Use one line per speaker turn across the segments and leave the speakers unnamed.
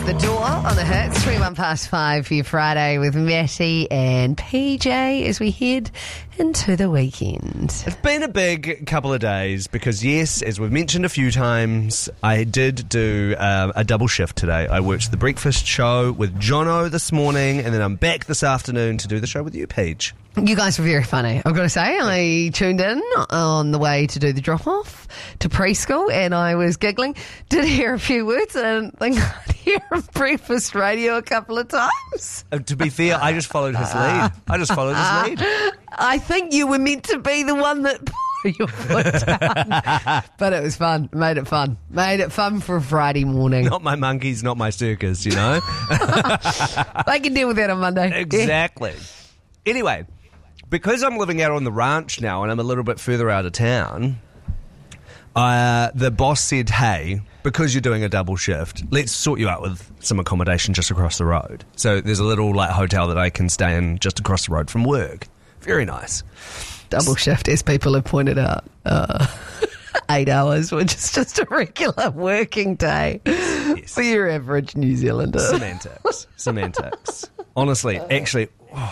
The Door on the Hits, 5:21 for your Friday with Matty and PJ as we head into the weekend.
It's been a big couple of days because, yes, as we've mentioned a few times, I did do a double shift today. I worked the breakfast show with Jono this morning, and then I'm back this afternoon to do the show with you, Paige.
You guys were very funny, I've got to say. I tuned in on the way to do the drop-off to preschool and I was giggling. Did hear a few words and I think I'd hear breakfast radio a couple of times.
To be fair, I just followed his lead.
I think you were meant to be the one that put your foot down. But it was fun. Made it fun. Made it fun for a Friday morning.
Not my monkeys, not my circus, you know?
They can deal with that on Monday.
Exactly. Yeah. Anyway, because I'm living out on the ranch now and I'm a little bit further out of town, the boss said, hey, because you're doing a double shift, let's sort you out with some accommodation just across the road. So there's a little hotel that I can stay in just across the road from work. Very nice.
Double shift, as people have pointed out. 8 hours, which is just a regular working day for your average New Zealander.
Semantics. Honestly, actually,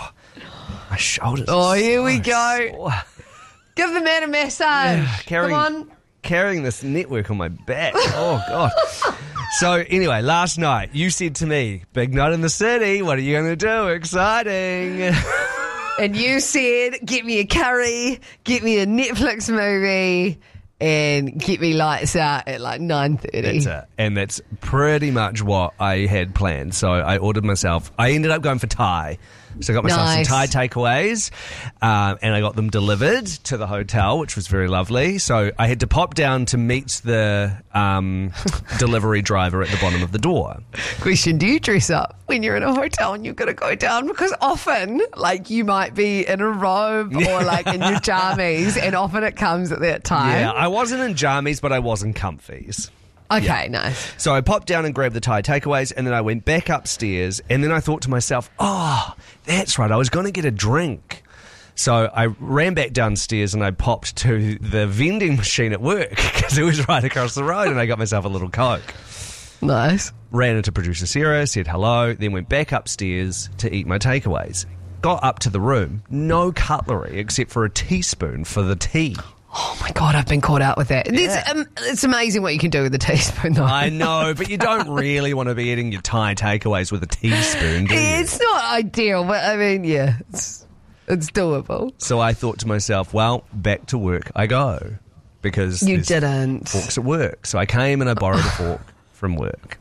my shoulders.
Oh, here we go. Give the man a massage. Come on.
Carrying this network on my back. Oh, God. So, anyway, last night, you said to me, big night in the city, what are you going to do? Exciting.
And you said, get me a curry, get me a Netflix movie, and get me lights out at like 9:30.
That's it. And that's pretty much what I had planned. So I ordered myself, I ended up going for Thai. So I got myself some Thai takeaways, and I got them delivered to the hotel, which was very lovely. So I had to pop down to meet the delivery driver at the bottom of the door.
Question, do you dress up when you're in a hotel and you've got to go down? Because often, like, you might be in a robe or like in your jammies, and often it comes at that time.
Yeah, I wasn't in jammies, but I was in comfies.
Okay, nice.
So I popped down and grabbed the Thai takeaways, and then I went back upstairs, and then I thought to myself, oh, that's right, I was going to get a drink. So I ran back downstairs and I popped to the vending machine at work because it was right across the road, and I got myself a little Coke.
Nice.
Ran into producer Sarah, said hello, then went back upstairs to eat my takeaways. Got up to the room, no cutlery except for a teaspoon for the tea.
Oh, my God, I've been caught out with that.
Yeah.
It's amazing what you can do with a teaspoon, though.
I know, but you don't really want to be eating your Thai takeaways with a teaspoon, do you?
It's not ideal, but I mean, yeah, it's doable.
So I thought to myself, well, back to work I go. Because
you didn't.
Forks at work. So I came and I borrowed a fork from work.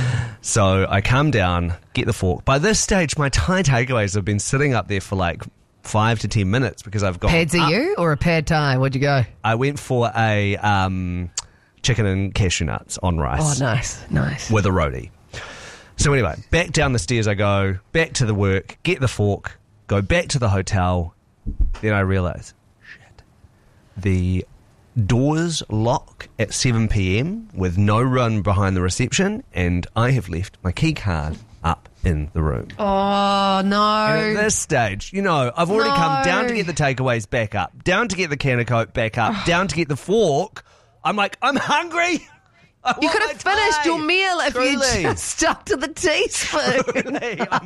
So I come down, get the fork. By this stage, my Thai takeaways have been sitting up there for like 5 to 10 minutes because I've got
pads are you or a pad Thai? Where'd you go?
I went for a chicken and cashew nuts on rice.
Oh, nice.
With a roti. So anyway, back down the stairs I go, back to the work, get the fork, go back to the hotel. Then I realise, shit, the doors lock at 7 p.m. with no run behind the reception, and I have left my key card up in the room.
Oh, no.
And at this stage, you know, I've already come down to get the takeaways back up, down to get the can of Coke back up, down to get the fork. I'm like, I'm hungry.
You could have finished your meal if you just stuck to the teaspoon.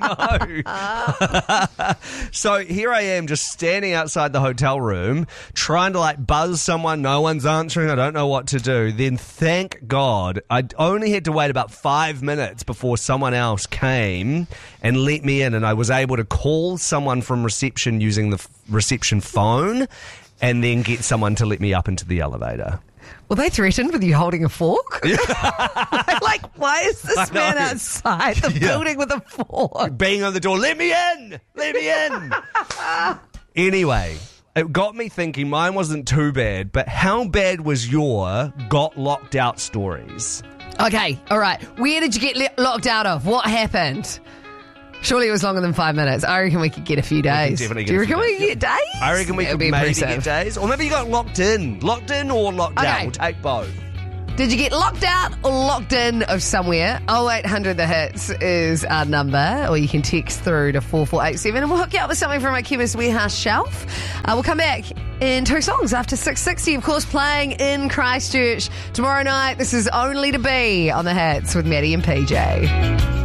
I know. So here I am just standing outside the hotel room trying to like buzz someone. No one's answering. I don't know what to do. Then thank God I only had to wait about 5 minutes before someone else came and let me in, and I was able to call someone from reception using the reception phone and then get someone to let me up into the elevator.
Were they threatened with you holding a fork? Like, why is this man outside the building with a fork?
Banging on the door, let me in! Let me in! Anyway, it got me thinking mine wasn't too bad, but how bad was your got locked out stories?
Okay, all right. Where did you get locked out of? What happened? Surely it was longer than 5 minutes. I reckon we could get a few days. Do you reckon we could get days?
I reckon we could maybe get days. Or maybe you got locked in. Locked in or locked out. We'll take both.
Did you get locked out or locked in of somewhere? 0800 The Hits is our number. Or you can text through to 4487 and we'll hook you up with something from our Chemist Warehouse shelf. We'll come back in 2 songs after 6:60, of course, playing in Christchurch tomorrow night. This is Only to Be on The Hits with Maddie and PJ.